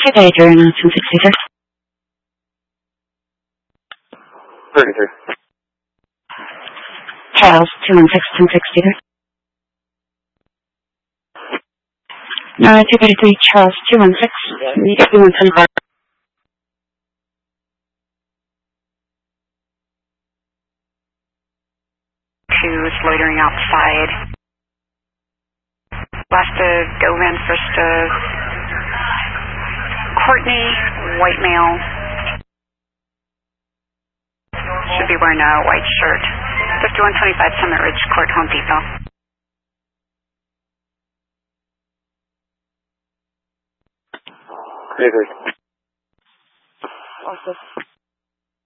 Today during 1063. 33. Charles, 216, 1063. 233, Charles, 216, need 2125. Who's loitering outside. Last go ran first Courtney, white male. Should be wearing a white shirt. 5125 Summit Ridge Court, Home Depot. Gregory. Also.